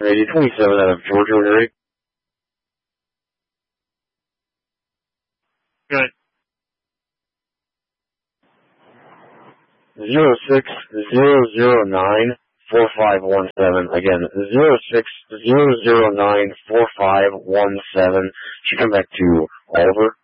8027 out of Georgia, when you're ready. Good. 060094517. Again, 060094517. Should come back to Oliver.